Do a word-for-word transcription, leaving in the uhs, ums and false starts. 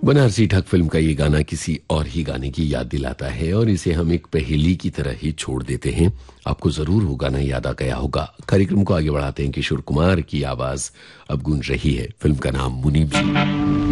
बनारसी ढक फिल्म का ये गाना किसी और ही गाने की याद दिलाता है और इसे हम एक पहेली की तरह ही छोड़ देते हैं। आपको जरूर वो गाना याद आ गया होगा। कार्यक्रम को आगे बढ़ाते हैं। किशोर कुमार की आवाज अब गूंज रही है। फिल्म का नाम मुनीब जी।